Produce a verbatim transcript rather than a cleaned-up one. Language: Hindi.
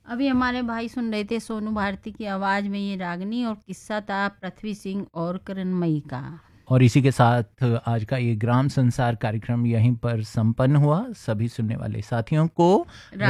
अभी हमारे भाई सुन रहे थे सोनू भारती की आवाज़ में ये रागनी, और किस्सा था पृथ्वी सिंह और किरणमयी का। और इसी के साथ आज का ये ग्राम संसार कार्यक्रम यहीं पर संपन्न हुआ। सभी सुनने वाले साथियों को